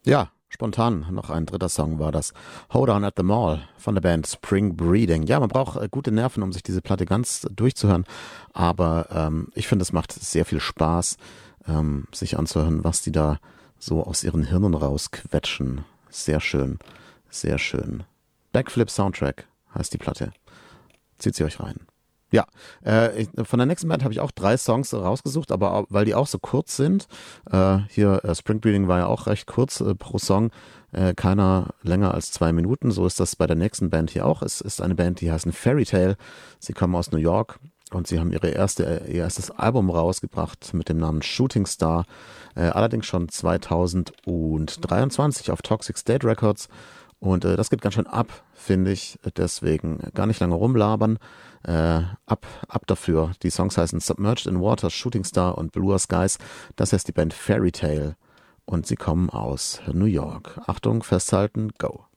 Ja, spontan noch ein dritter Song war das. Hold On at the Mall von der Band Spring Breeding. Ja, man braucht gute Nerven, um sich diese Platte ganz durchzuhören. Aber ich finde, es macht sehr viel Spaß, sich anzuhören, was die da so aus ihren Hirnen rausquetschen. Sehr schön, sehr schön. Backflip Soundtrack heißt die Platte. Zieht sie euch rein. Ja, von der nächsten Band habe ich auch 3 Songs rausgesucht, aber weil die auch so kurz sind. Hier Spring Breeding war ja auch recht kurz pro Song, keiner länger als 2 Minuten. So ist das bei der nächsten Band hier auch. Es ist eine Band, die heißt Fairy Tale. Sie kommen aus New York und sie haben ihr erstes Album rausgebracht mit dem Namen Shooting Star, allerdings schon 2023 auf Toxic State Records. Und das geht ganz schön ab, finde ich. Deswegen gar nicht lange rumlabern. Ab dafür. Die Songs heißen Submerged in Water, Shooting Star und Bluer Skies. Das heißt die Band Fairy Tale. Und sie kommen aus New York. Achtung, festhalten, go.